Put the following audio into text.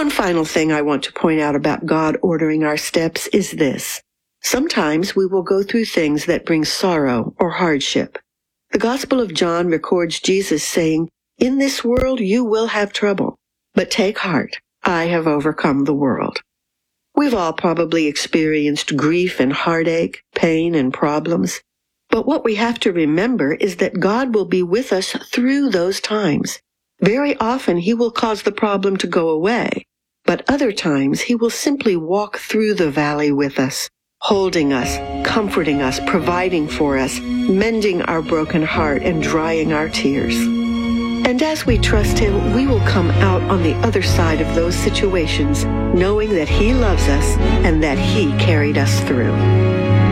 One final thing I want to point out about God ordering our steps is this. Sometimes we will go through things that bring sorrow or hardship. The Gospel of John records Jesus saying, "In this world you will have trouble, but take heart, I have overcome the world." We've all probably experienced grief and heartache, pain and problems. But what we have to remember is that God will be with us through those times. Very often He will cause the problem to go away, but other times He will simply walk through the valley with us, holding us, comforting us, providing for us, mending our broken heart and drying our tears. And as we trust Him, we will come out on the other side of those situations, knowing that He loves us and that He carried us through.